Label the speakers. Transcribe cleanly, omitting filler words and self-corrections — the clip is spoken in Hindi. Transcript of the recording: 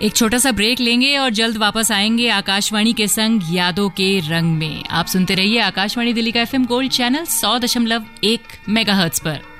Speaker 1: एक छोटा सा ब्रेक लेंगे और जल्द वापस आएंगे आकाशवाणी के संग यादों के रंग में। आप सुनते रहिए आकाशवाणी दिल्ली का FM गोल्ड चैनल 100.1 मेगाहर्ट्ज पर।